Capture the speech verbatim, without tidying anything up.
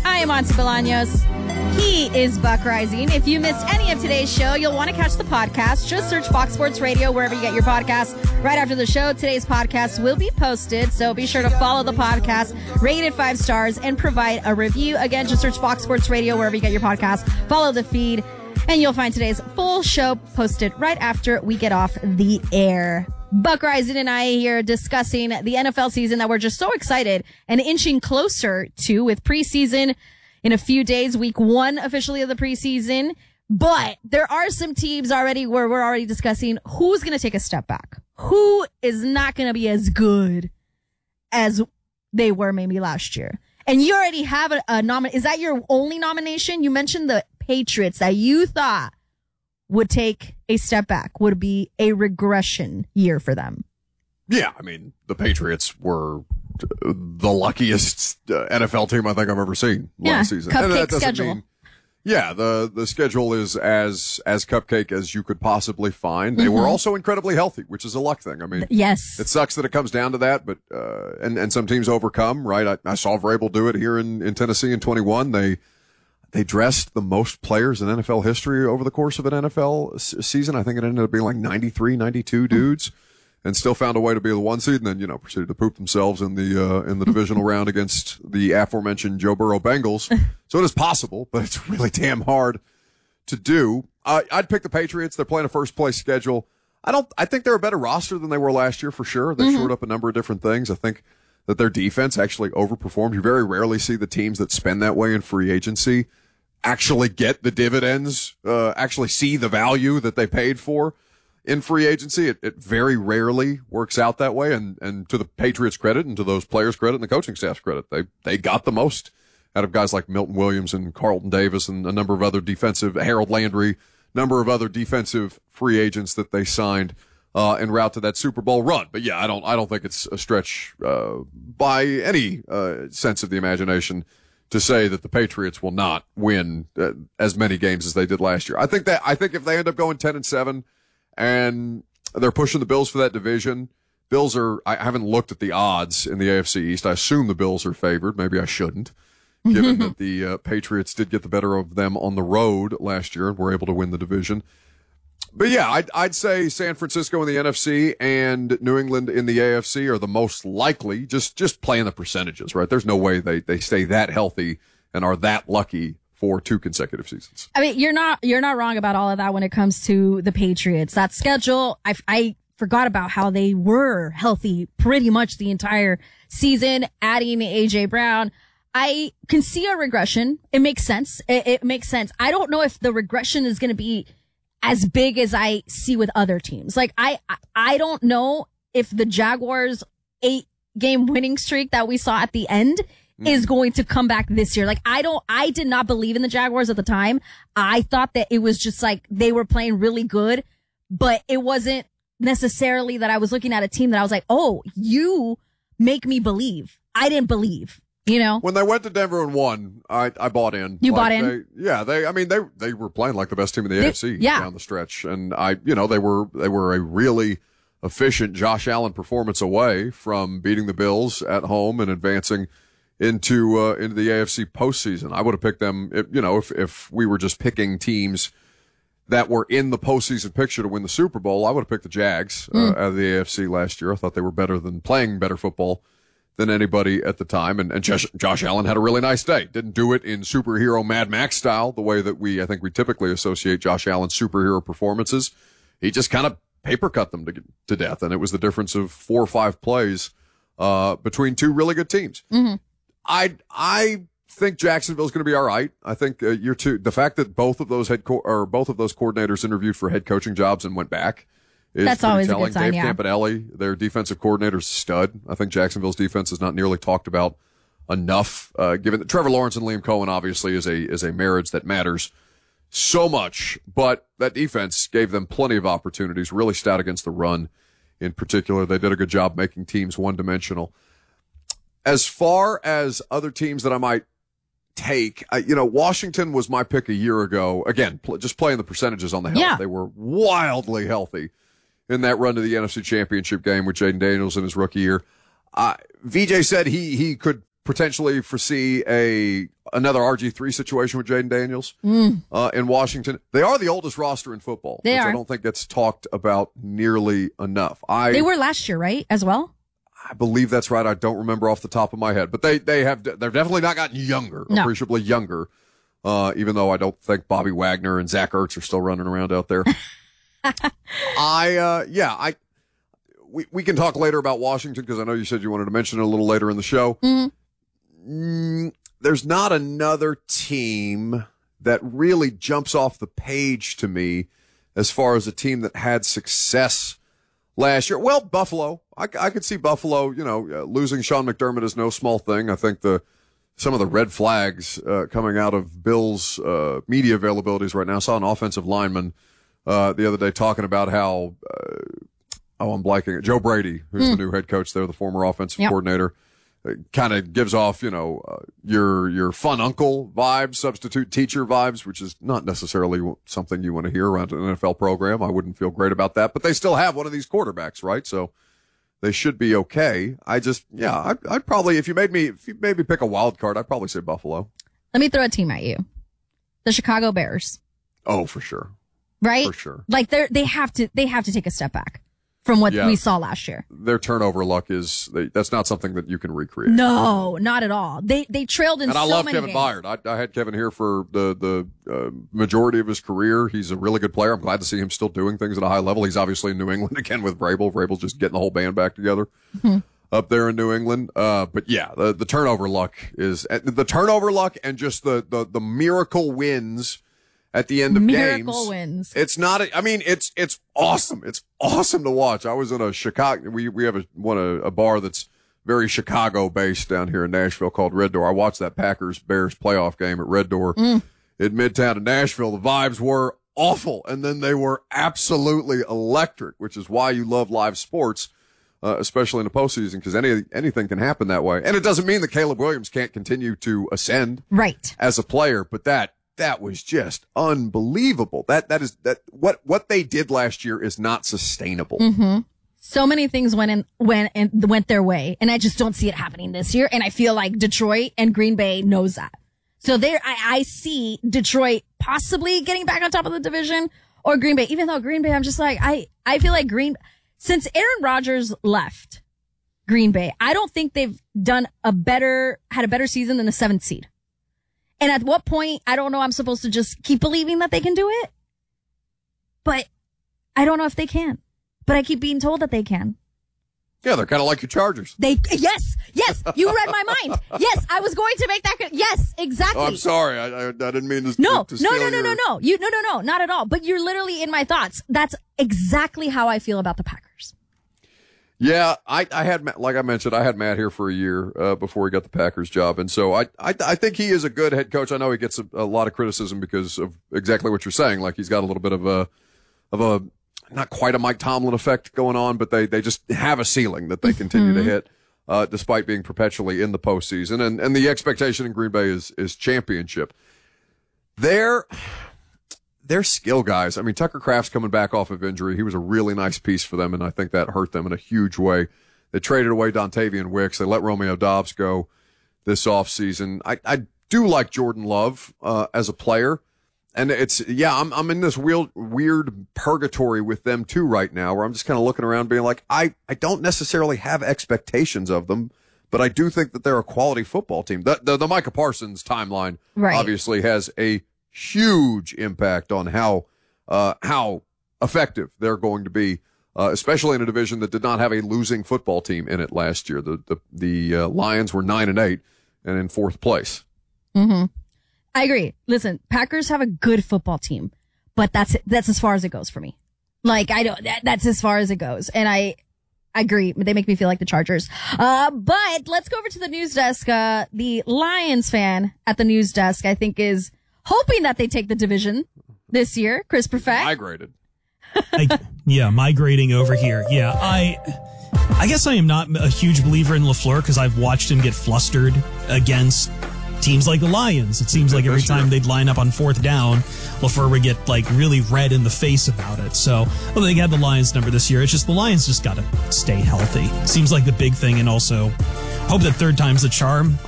I am Auntie Bolaños. He is Buck Rising. If you missed any of today's show, you'll want to catch the podcast. Just search Fox Sports Radio wherever you get your podcasts. Right after the show, today's podcast will be posted, so be sure to follow the podcast, rate it five stars, and provide a review. Again, just search Fox Sports Radio wherever you get your podcasts. Follow the feed, and you'll find today's full show posted right after we get off the air. Buck Rising and I here discussing the N F L season that we're just so excited and inching closer to, with preseason in a few days, week one officially of the preseason. But there are some teams already where we're already discussing who's going to take a step back, who is not going to be as good as they were maybe last year. And you already have a, a nomin. Is that your only nomination? You mentioned the Patriots that you thought would take a step back, would be a regression year for them. Yeah, I mean, the Patriots were the luckiest uh, N F L team I think I've ever seen yeah, last season. Cupcake and that doesn't schedule. Mean, yeah, the, the schedule is as as cupcake as you could possibly find. They mm-hmm. were also incredibly healthy, which is a luck thing. I mean, yes, it sucks that it comes down to that, but uh, and and some teams overcome. Right, I, I saw Vrabel do it here in, in Tennessee in twenty-one. They they dressed the most players in N F L history over the course of an N F L s- season. I think it ended up being like ninety-three, ninety-two dudes. Mm-hmm. And still found a way to be the one seed, and then, you know, proceeded to poop themselves in the uh, in the divisional round against the aforementioned Joe Burrow Bengals. So it is possible, but it's really damn hard to do. Uh, I'd pick the Patriots. They're playing a first place schedule. I don't. I think they're a better roster than they were last year for sure. They mm-hmm. shored up a number of different things. I think that their defense actually overperformed. You very rarely see the teams that spend that way in free agency actually get the dividends, uh, actually see the value that they paid for. In free agency, it, it very rarely works out that way. And, and to the Patriots' credit and to those players' credit and the coaching staff's credit, they, they got the most out of guys like Milton Williams and Carlton Davis and a number of other defensive, Harold Landry, number of other defensive free agents that they signed, uh, en route to that Super Bowl run. But yeah, I don't, I don't think it's a stretch, uh, by any, uh, sense of the imagination to say that the Patriots will not win uh, as many games as they did last year. I think that, I think if they end up going ten and seven, and they're pushing the Bills for that division. Bills are, I haven't looked at the odds in the A F C East. I assume the Bills are favored. Maybe I shouldn't, given that the uh, Patriots did get the better of them on the road last year and were able to win the division. But yeah, I'd, I'd say San Francisco in the N F C and New England in the A F C are the most likely, just, just playing the percentages, right? There's no way they, they stay that healthy and are that lucky for two consecutive seasons. I mean, you're not, you're not wrong about all of that when it comes to the Patriots. That schedule, I, I forgot about how they were healthy pretty much the entire season, adding A J Brown. I can see a regression. It makes sense. It, it makes sense. I don't know if the regression is going to be as big as I see with other teams. Like, I, I don't know if the Jaguars eight game winning streak that we saw at the end is going to come back this year. Like, I don't, I did not believe in the Jaguars at the time. I thought that it was just like they were playing really good, but it wasn't necessarily that I was looking at a team that I was like, oh, you make me believe. I didn't believe, you know? When they went to Denver and won, I, I bought in. You like bought in? They, yeah, they, I mean, they, they were playing like the best team in the they, A F C yeah. down the stretch. And I, you know, they were, they were a really efficient Josh Allen performance away from beating the Bills at home and advancing into uh, into the A F C postseason. I would have picked them, if, you know, if if we were just picking teams that were in the postseason picture to win the Super Bowl, I would have picked the Jags uh, mm. out of the A F C last year. I thought they were better than playing better football than anybody at the time. And, and Josh, Josh Allen had a really nice day. Didn't do it in superhero Mad Max style, the way that we, I think we typically associate Josh Allen's superhero performances. He just kind of paper cut them to, to death. And it was the difference of four or five plays uh between two really good teams. Mm-hmm. I I think Jacksonville's going to be all right. I think uh, year two, the fact that both of those head co- or both of those coordinators interviewed for head coaching jobs and went back is That's pretty always telling. a good sign. Dave Yeah. Campanelli, their defensive coordinator's a stud. I think Jacksonville's defense is not nearly talked about enough. Uh, given that Trevor Lawrence and Liam Cohen obviously is a is a marriage that matters so much, but that defense gave them plenty of opportunities. Really stout against the run, in particular. They did a good job making teams one dimensional. As far as other teams that I might take, I, you know, Washington was my pick a year ago. Again, pl- just playing the percentages on the health. Yeah. They were wildly healthy in that run to the N F C Championship game with Jaden Daniels in his rookie year. Uh, V J said he, he could potentially foresee a another R G three situation with Jaden Daniels mm. uh, in Washington. They are the oldest roster in football, they which are. I don't think gets talked about nearly enough. I They were last year, right, as well? I believe that's right. I don't remember off the top of my head, but they they have they've definitely not gotten younger, no. appreciably younger. Uh, even though I don't think Bobby Wagner and Zach Ertz are still running around out there. I uh, yeah I. We we can talk later about Washington because I know you said you wanted to mention it a little later in the show. Mm-hmm. Mm, there's not another team that really jumps off the page to me as far as a team that had success last year. Well, Buffalo. I, I could see Buffalo, you know, uh, losing Sean McDermott is no small thing. I think the some of the red flags uh, coming out of Bill's uh, media availabilities right now. I saw an offensive lineman uh, the other day talking about how uh, Oh, I'm blanking. Joe Brady, who's mm. the new head coach there, the former offensive yep. coordinator, uh, kind of gives off, you know, uh, your your fun uncle vibes, substitute teacher vibes, which is not necessarily something you want to hear around an N F L program. I wouldn't feel great about that, but they still have one of these quarterbacks, right? So they should be okay. I just, yeah, I, I'd probably, if you made me, if you made me pick a wild card, I'd probably say Buffalo. Let me throw a team at you: the Chicago Bears. Oh, for sure, right? For sure. Like they they have to they have to take a step back from what yeah. we saw last year. Their turnover luck is, they, that's not something that you can recreate. No, not at all. They they trailed in so many And I love Kevin games. Byard. I, I had Kevin here for the, the uh, majority of his career. He's a really good player. I'm glad to see him still doing things at a high level. He's obviously in New England again with Vrabel. Vrabel's just getting the whole band back together mm-hmm. up there in New England. Uh, but yeah, the, the turnover luck is, the turnover luck and just the, the, the miracle wins at the end of Miracle games. wins. It's not, a, I mean, it's, it's awesome. It's awesome to watch. I was in a Chicago, we, we have a, one, a, a bar that's very Chicago based down here in Nashville called Red Door. I watched that Packers Bears playoff game at Red Door mm. in Midtown in Nashville. The vibes were awful. And then they were absolutely electric, which is why you love live sports, uh, especially in the postseason, because any, anything can happen that way. And it doesn't mean that Caleb Williams can't continue to ascend right as a player, but that, That was just unbelievable. That, that is, that, what, what they did last year is not sustainable. Mm-hmm. So many things went in, went and went their way. And I just don't see it happening this year. And I feel like Detroit and Green Bay knows that. So there, I, I see Detroit possibly getting back on top of the division or Green Bay, even though Green Bay, I'm just like, I, I feel like Green, since Aaron Rodgers left Green Bay, I don't think they've done a better, had a better season than the seventh seed. And at what point, I don't know, I'm supposed to just keep believing that they can do it. But I don't know if they can. But I keep being told that they can. Yeah, they're kind of like your Chargers. They, yes, yes, you read my mind. Yes, I was going to make that, yes, exactly. Oh, I'm sorry. I, I, I didn't mean to, no, to no, steal no, no, your... no, no, you, no, no, no, not at all. But you're literally in my thoughts. That's exactly how I feel about the Packers. Yeah, I, I had, like I mentioned, I had Matt here for a year, uh, before he got the Packers job. And so I, I, I think he is a good head coach. I know he gets a, a lot of criticism because of exactly what you're saying. Like he's got a little bit of a, of a, not quite a Mike Tomlin effect going on, but they, they just have a ceiling that they continue mm-hmm. to hit, uh, despite being perpetually in the postseason. And, and the expectation in Green Bay is, is championship. They're, They're skill guys. I mean, Tucker Kraft's coming back off of injury. He was a really nice piece for them, and I think that hurt them in a huge way. They traded away Dontavian Wicks. They let Romeo Doubs go this offseason. I, I do like Jordan Love uh, as a player, and it's, yeah, I'm I'm in this weird, weird purgatory with them too right now, where I'm just kind of looking around being like, I, I don't necessarily have expectations of them, but I do think that they're a quality football team. The, the, the Micah Parsons timeline right. obviously has a huge impact on how uh how effective they're going to be, uh, especially in a division that did not have a losing football team in it last year. The the the uh, Lions were nine and eight and in fourth place. Mm-hmm. I agree. Listen, Packers have a good football team, but that's that's as far as it goes for me. Like I don't. That, that's as far as it goes, and I. I agree. They make me feel like the Chargers. Uh, but let's go over to the news desk. Uh, the Lions fan at the news desk, I think, is hoping that they take the division this year. Chris Perfect. Migrated. I, yeah, migrating over here. Yeah, I I guess I am not a huge believer in LaFleur because I've watched him get flustered against teams like the Lions. It seems like every time they'd line up on fourth down, LaFleur would get like really red in the face about it. So, well, they had the Lions number this year. It's just the Lions just got to stay healthy. Seems like the big thing, and also hope that third time's the charm.